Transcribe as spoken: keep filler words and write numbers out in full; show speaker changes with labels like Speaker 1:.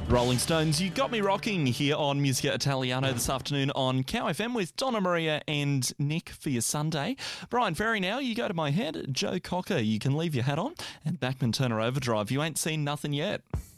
Speaker 1: Rolling Stones, you got me rocking here on Musica Italiano this afternoon on Cow F M with Donna Maria and Nick for your Sunday. Brian Ferry now, you go to my head. Joe Cocker, you can leave your hat on. And Backman Turner Overdrive, you ain't seen nothing yet.